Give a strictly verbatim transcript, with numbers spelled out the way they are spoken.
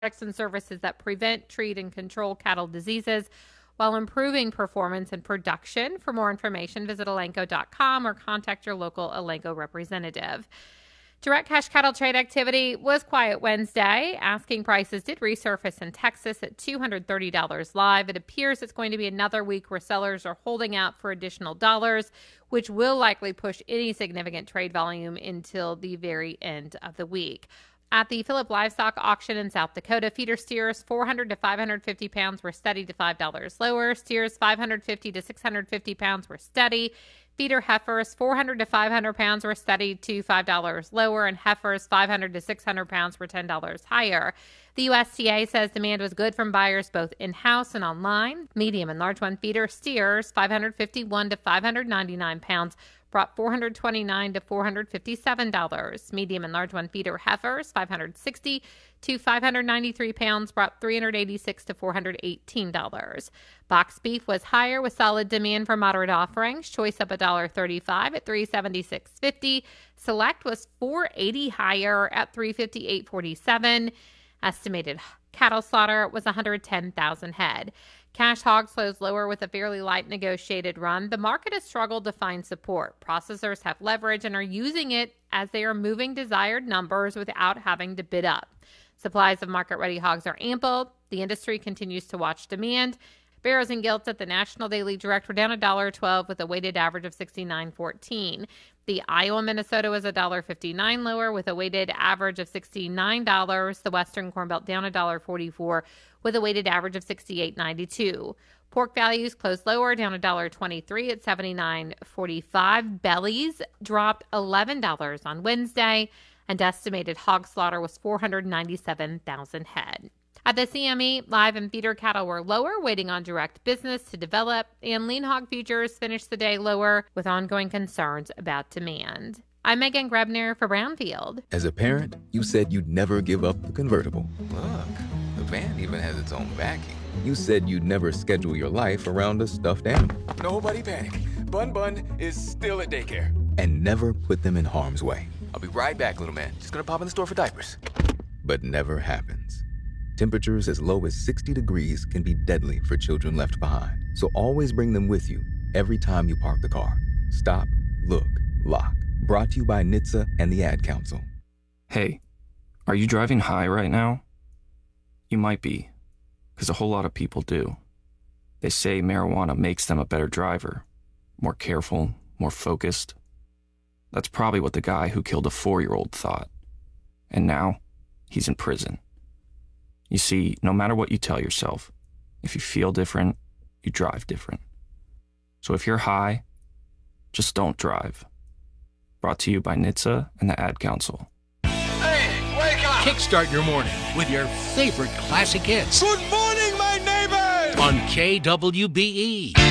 products and services that prevent, treat, and control cattle diseases while improving performance and production. For more information, visit Elanco dot com or contact your local Elanco representative. Direct cash cattle trade activity was quiet Wednesday. Asking prices did resurface in Texas at two hundred thirty dollars live. It appears it's going to be another week where sellers are holding out for additional dollars, which will likely push any significant trade volume until the very end of the week. At the Phillip Livestock Auction in South Dakota, feeder steers four hundred to five hundred fifty pounds were steady to five dollars lower. Steers five hundred fifty to six hundred fifty pounds were steady. Feeder heifers four hundred to five hundred pounds were steady to five dollars lower, and heifers five hundred to six hundred pounds were ten dollars higher. The U S D A says demand was good from buyers both in-house and online. Medium and large one feeder steers five hundred fifty-one to five hundred ninety-nine pounds brought four hundred twenty-nine to four hundred fifty-seven dollars. Medium and large one feeder heifers five hundred sixty to five hundred ninety-three pounds brought three hundred eighty-six to four hundred eighteen dollars. Box beef was higher with solid demand for moderate offerings. Choice up one dollar thirty-five at three seventy-six fifty. Select was four eighty higher at three fifty-eight forty-seven. Estimated cattle slaughter was one hundred ten thousand head. Cash hogs closed lower with a fairly light negotiated run. The market has struggled to find support. Processors have leverage and are using it as they are moving desired numbers without having to bid up. Supplies of market-ready hogs are ample. The industry continues to watch demand. Barrows and Gilts at the National Daily Direct were down one dollar twelve with a weighted average of sixty-nine fourteen. The Iowa Minnesota was one dollar fifty-nine lower with a weighted average of sixty-nine dollars. The Western Corn Belt down one dollar forty-four with a weighted average of sixty-eight ninety-two. Pork values closed lower, down one dollar twenty-three at seventy-nine forty-five. Bellies dropped eleven dollars on Wednesday, and estimated hog slaughter was four hundred ninety-seven thousand head. At the C M E, live and feeder cattle were lower, waiting on direct business to develop, and lean hog futures finished the day lower with ongoing concerns about demand. I'm Megan Grebner for Brownfield. As a parent, you said you'd never give up the convertible. Look, the van even has its own backing. You said you'd never schedule your life around a stuffed animal. Nobody panic. Bun Bun is still at daycare. And never put them in harm's way. I'll be right back, little man. Just gonna pop in the store for diapers. But never happens. Temperatures as low as sixty degrees can be deadly for children left behind. So always bring them with you every time you park the car. Stop, look, lock. Brought to you by N H T S A and the Ad Council. Hey, are you driving high right now? You might be, because a whole lot of people do. They say marijuana makes them a better driver, more careful, more focused. That's probably what the guy who killed a four-year-old thought. And now, he's in prison. You see, no matter what you tell yourself, if you feel different, you drive different. So if you're high, just don't drive. Brought to you by N H T S A and the Ad Council. Hey, wake up! Kickstart your morning with your favorite classic hits. Good morning, my neighbors! On K W B E.